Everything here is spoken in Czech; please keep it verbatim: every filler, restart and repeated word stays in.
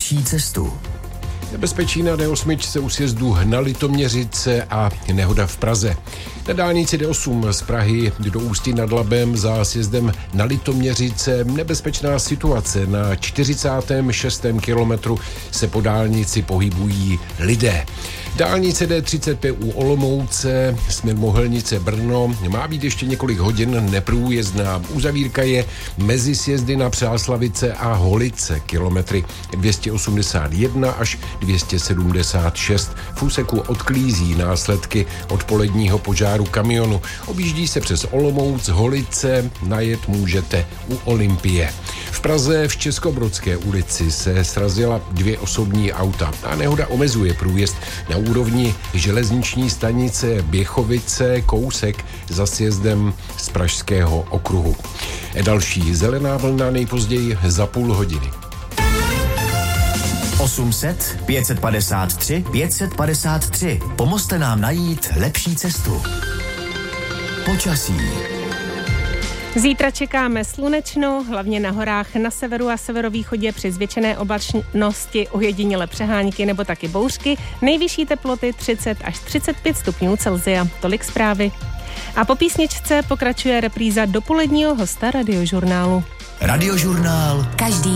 lepší cestu. Nebezpečí na D osm u sjezdu na Litoměřice a nehoda v Praze. Na dálnici D osm z Prahy do Ústí nad Labem za sjezdem na Litoměřice nebezpečná situace. Na čtyřicátém šestém kilometru se po dálnici pohybují lidé. Dálnice D třicet pět u Olomouce, směr Mohelnice Brno, má být ještě několik hodin neprůjezdná. Uzavírka je mezi sjezdy na Přáslavice a Holice, kilometry dvě stě osmdesát jedna až dvě stě sedmdesát šest. V úseku odklízí následky odpoledního požáru kamionu. Objíždí se přes Olomouc, Holice, najet můžete u Olympie. V Praze v Českobrodské ulici se srazila dvě osobní auta a nehoda omezuje průjezd na úrovni železniční stanice Běchovice, kousek za sjezdem z Pražského okruhu. Další zelená vlna nejpozději za půl hodiny. osm set, pět set padesát tři, pět set padesát tři. Pomozte nám najít lepší cestu. Počasí. Zítra čekáme slunečno, hlavně na horách na severu a severovýchodě při zvětšené oblačnosti ojediněle přehánky nebo taky bouřky. Nejvyšší teploty třicet až třicet pět stupňů Celsia. Tolik zprávy. A po písničce pokračuje repríza dopoledního hosta Radiožurnálu. Radiožurnál. Každý